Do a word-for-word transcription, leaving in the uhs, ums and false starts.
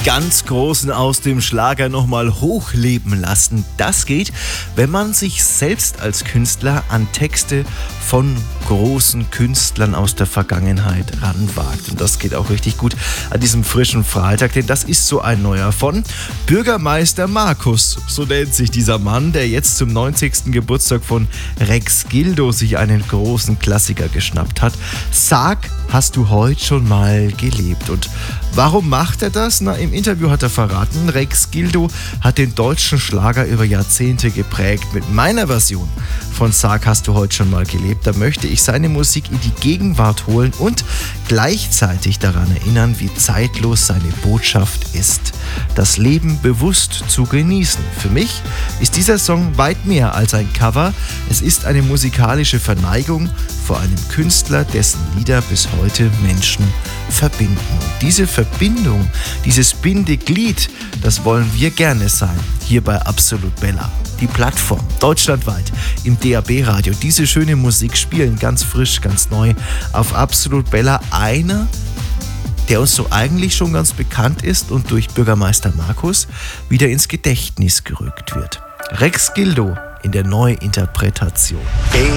ganz Großen aus dem Schlager nochmal hochleben lassen. Das geht, wenn man sich selbst als Künstler an Texte von großen Künstlern aus der Vergangenheit ranwagt. Und das geht auch richtig gut an diesem frischen Freitag, denn das ist so ein neuer von Bürgermeister Markus. So nennt sich dieser Mann, der jetzt zum neunzigsten Geburtstag von Rex Gildo sich einen großen Klassiker geschnappt hat. Sag, hast du heute schon mal gelebt? Und warum macht er das? Na, im Interview hat er verraten, Rex Gildo hat den deutschen Schlager über Jahrzehnte geprägt. Mit meiner Version von Sag, hast du heute schon mal gelebt, da möchte ich seine Musik in die Gegenwart holen und gleichzeitig daran erinnern, wie zeitlos seine Botschaft ist. Das Leben bewusst zu genießen. Für mich ist dieser Song weit mehr als ein Cover. Es ist eine musikalische Verneigung vor einem Künstler, dessen Lieder bis heute Menschen verbinden. Und diese Verbindung, dieses Bindeglied, das wollen wir gerne sein, hier bei Absolut Bella. Die Plattform deutschlandweit im D A B-Radio. Diese schöne Musik spielen, ganz frisch, ganz neu auf Absolut Bella. Einer, der uns so eigentlich schon ganz bekannt ist und durch Bürgermeister Markus wieder ins Gedächtnis gerückt wird. Rex Gildo in der Neuinterpretation. Hey,